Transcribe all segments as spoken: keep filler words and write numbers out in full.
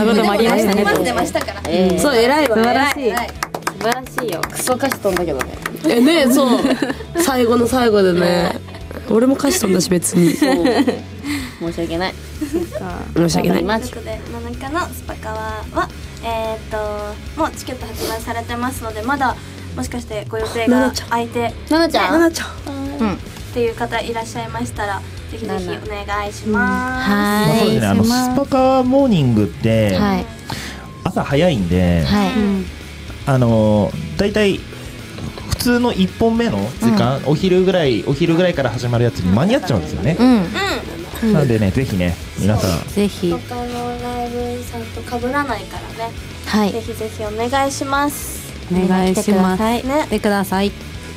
なこともありましたね。 出ましたから。 そう、偉いわ。 素晴らしい。 はい素晴らしいよ。 クソ歌詞飛んだけどね。 え、ね、そう。最後の最後でね。俺も歌詞飛んだし別に。 申し訳ない。 申し訳ない。 ということで、ななかのスパカワはえっともうチケット発売されてますので、まだもしかしてご予定が空いて、 ななちゃん。 ななちゃん。 っていう方いらっしゃいましたら、ぜひぜひお願いします。 まあそうですね、あのスパカーモーニングって朝早いんで、あのだいたい普通のいっぽんめの時間、お昼ぐらいお昼ぐらいから始まるやつに間に合っちゃうんですよね。なんでね、ぜひね、皆さんぜひ他のライブさんと被らないからね、 はい、 ぜひぜひお願いします。 お願いします。 ね、 来てください。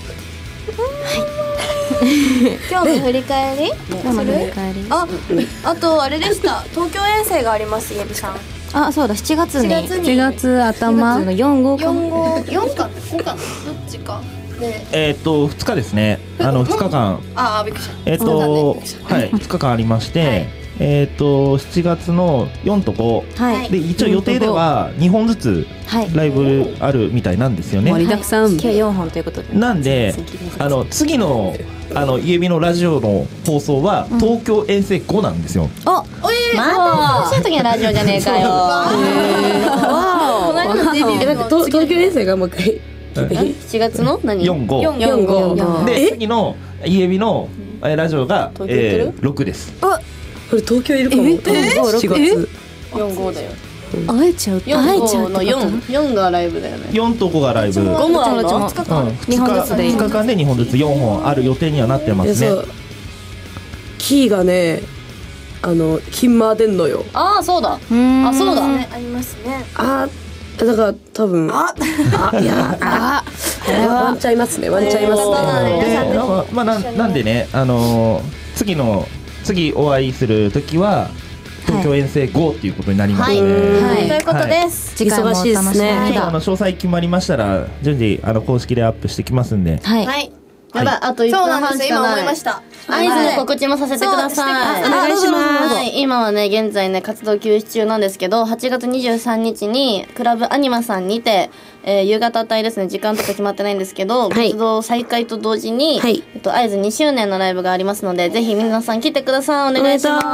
今日の振り返りする？あ、あとあれでした。東京遠征があります、イエビさん。 あ、そうだ、しちがつにしちがつにしちがつ頭のよん号かな。 よん号、よんかごかな、どっちかで、 えっとふつかですね。あのふつかかん、 ああびっくりした。 えっとはいふつかかんありまして、えっとしちがつのよんとごで、一応予定ではにほんずつライブあるみたいなんですよね。 盛りだくさん。計よんほんということで。 なんで、あの次のあのゆえびのラジオの放送は東京遠征ごなんですよ。 あ、 また楽しい時のラジオじゃねえかよ。 この間のデビューの東東京遠征がもう一回しちがつの何？ よんごよん号で、次のゆえびのラジオがろくです。 あ、これ東京いるかも。しちがつよん号だよ。 会えちゃう。 会えちゃうのよん、よんがライブだよね。 よんとごがライブ。 ごもあるの？ ふつかかんでにほんずつよんほんある予定にはなってますね。 キーがね、あのキンマー出んのよ。 ああ、そうだ。あ、そうだ。 ありますね。 あ、だから多分あ、いや、あ、ワンチャンいますね。ワンチャンいますね。 で、まあなんなんでね、あの次の次お会いする時は東京遠征ごっていうことになりますね。 ということです。 忙しいですね。 あの詳細決まりましたら順次あの公式でアップしてきますんで。 はい。 やばい、あといっぷんはんしかない。 今思いました。 合図の告知もさせてください。 お願いします。 はい、今はね、現在ね、活動休止中なんですけど、はちがつにじゅうさんにちにクラブアニマさんにて、えー、夕方帯ですね、時間とか決まってないんですけど、活動再開と同時に、えっと、合図にしゅうねんのライブがありますので、ぜひ皆さん来てください。お願いします。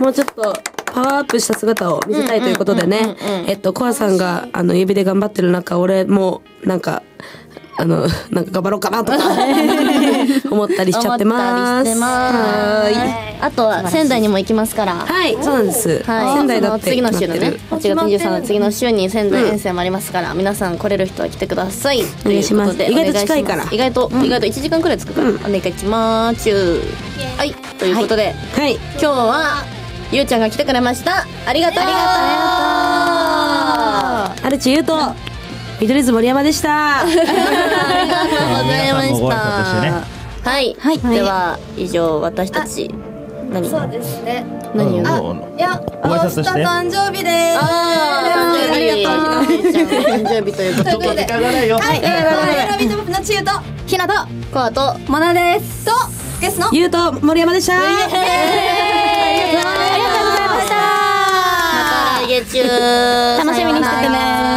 もうちょっとパワーアップした姿を見せたいということでね、えっとコアさんがあの指で頑張ってる中、俺もなんかあのなんか頑張ろうかなとか思ったりしちゃってます。 はい。あとは仙台にも行きますから。 はい、そうなんです。仙台だって次の週のね、はちがつにじゅうさんの次の週に仙台遠征もありますから、皆さん来れる人は来てください。 お願いします。意外と近いから。 意外と意外といちじかんくらいつくから。お願いします。はい。ということで、 はい。 今日はゆうちゃんが来てくれました。ありがとう。ありがとう。アルチゆうと見取り図森山でした。 ありがとうございました。はい。では以上私たち何？ そうですね。 何を？ いや、 ご挨拶して。 誕生日です。 ああ、ありがとう。ひなちゃん誕生日ということで。 いかがだよ。 はい。ラビットポップのちゆとひなとコアとまなです。 とゲスのゆうと森山でした。 ありがとうございました。また来月。 楽しみにしててね。